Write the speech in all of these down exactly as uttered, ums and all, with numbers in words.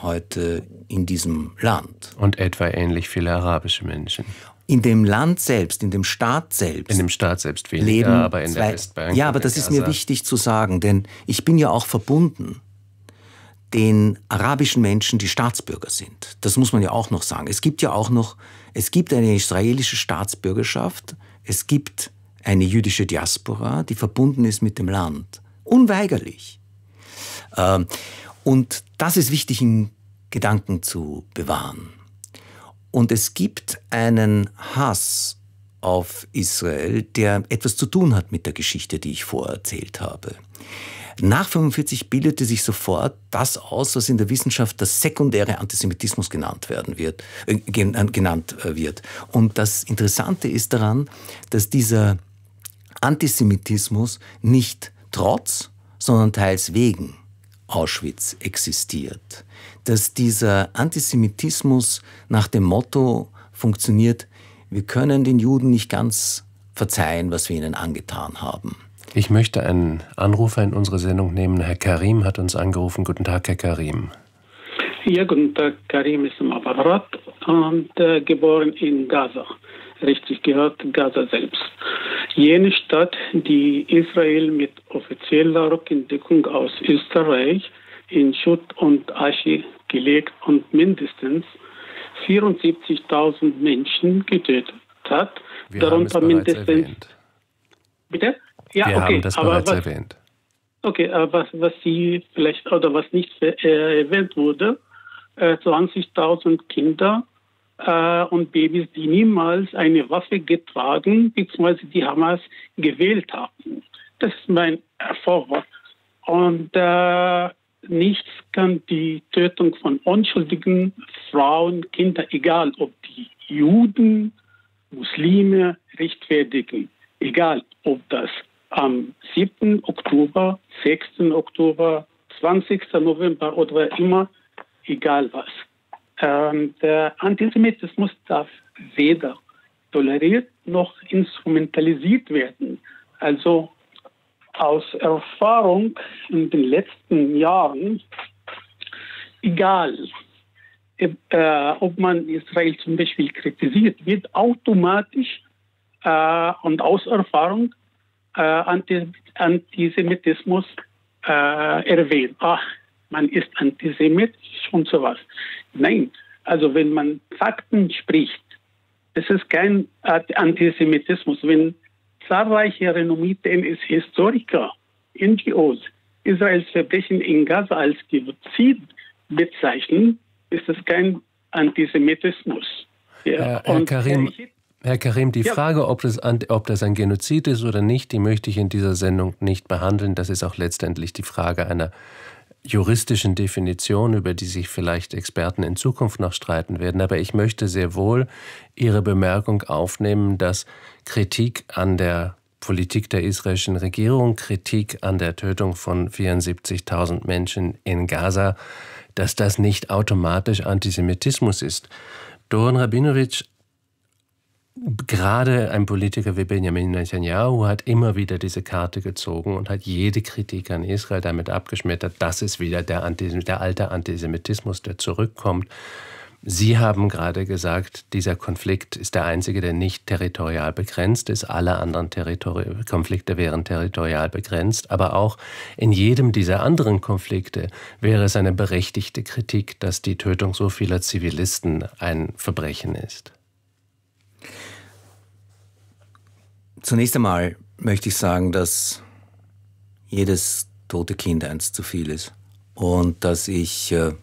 heute in diesem Land. Und etwa ähnlich viele arabische Menschen. In dem Land selbst, in dem Staat selbst. In dem Staat selbst weniger, leben aber in zwei, der Westbank. Ja, aber das ist mir wichtig zu sagen, denn ich bin ja auch verbunden den arabischen Menschen, die Staatsbürger sind. Das muss man ja auch noch sagen. Es gibt ja auch noch, es gibt eine israelische Staatsbürgerschaft, es gibt eine jüdische Diaspora, die verbunden ist mit dem Land. Unweigerlich. Und das ist wichtig, in Gedanken zu bewahren. Und es gibt einen Hass auf Israel, der etwas zu tun hat mit der Geschichte, die ich vorerzählt habe. Nach fünfundvierzig bildete sich sofort das aus, was in der Wissenschaft der sekundäre Antisemitismus genannt werden wird, äh, genannt wird. Und das Interessante ist daran, dass dieser Antisemitismus nicht trotz, sondern teils wegen Auschwitz existiert. Dass dieser Antisemitismus nach dem Motto funktioniert, wir können den Juden nicht ganz verzeihen, was wir ihnen angetan haben. Ich möchte einen Anrufer in unsere Sendung nehmen. Herr Karim hat uns angerufen. Guten Tag, Herr Karim. Ja, guten Tag. Karim ist im Apparat und äh, geboren in Gaza. Richtig gehört, Gaza selbst. Jene Stadt, die Israel mit offizieller Rückendeckung aus Österreich in Schutt und Asche gelegt und mindestens vierundsiebzigtausend Menschen getötet hat. Wir darunter haben es bereits mindestens. Erwähnt. Bitte? Ja, Wir okay, haben das aber bereits was, erwähnt. Okay, aber was, was Sie vielleicht oder was nicht äh, erwähnt wurde, äh, zwanzigtausend Kinder äh, und Babys, die niemals eine Waffe getragen bzw. die Hamas gewählt haben. Das ist mein Vorwurf. Und äh, nichts kann die Tötung von unschuldigen Frauen, Kindern, egal ob die Juden, Muslime, rechtfertigen. Egal ob das am siebten Oktober, sechsten Oktober, zwanzigsten November oder immer, egal was. Ähm, der Antisemitismus darf weder toleriert noch instrumentalisiert werden. Also aus Erfahrung in den letzten Jahren, egal äh, ob man Israel zum Beispiel kritisiert, wird automatisch äh, und aus Erfahrung äh, Antisemitismus äh, erwähnt. Ach, man ist antisemitisch und sowas. Nein, also wenn man Fakten spricht, das ist kein Antisemitismus. Wenn zahlreiche renommierte N S-Historiker, N G Os, Israels Verbrechen in Gaza als Genozid bezeichnen, ist das kein Antisemitismus. Ja, Herr, Karim, Herr Karim, die ja. Frage, ob das, ob das ein Genozid ist oder nicht, die möchte ich in dieser Sendung nicht behandeln. Das ist auch letztendlich die Frage einer juristischen Definition, über die sich vielleicht Experten in Zukunft noch streiten werden. Aber ich möchte sehr wohl Ihre Bemerkung aufnehmen, dass Kritik an der Politik der israelischen Regierung, Kritik an der Tötung von vierundsiebzigtausend Menschen in Gaza, dass das nicht automatisch Antisemitismus ist. Doron Rabinowitsch, gerade ein Politiker wie Benjamin Netanyahu hat immer wieder diese Karte gezogen und hat jede Kritik an Israel damit abgeschmettert. Das ist wieder der, Antis- der alte Antisemitismus, der zurückkommt. Sie haben gerade gesagt, dieser Konflikt ist der einzige, der nicht territorial begrenzt ist. Alle anderen Territori- Konflikte wären territorial begrenzt. Aber auch in jedem dieser anderen Konflikte wäre es eine berechtigte Kritik, dass die Tötung so vieler Zivilisten ein Verbrechen ist. Zunächst einmal möchte ich sagen, dass jedes tote Kind eins zu viel ist und dass ich äh,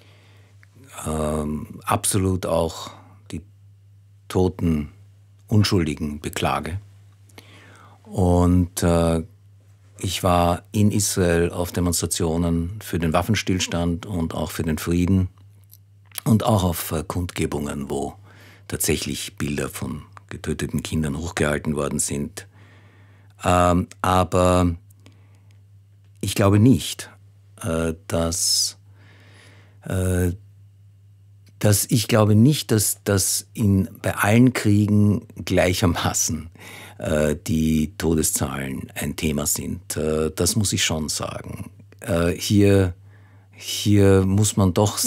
ähm, absolut auch die toten Unschuldigen beklage. Und äh, ich war in Israel auf Demonstrationen für den Waffenstillstand und auch für den Frieden und auch auf äh, Kundgebungen, wo tatsächlich Bilder von getöteten Kindern hochgehalten worden sind. Ähm, aber ich glaube nicht, äh, dass, äh, dass ich glaube nicht, dass, dass in, bei allen Kriegen gleichermaßen äh, die Todeszahlen ein Thema sind. Äh, das muss ich schon sagen. Äh, hier, hier muss man doch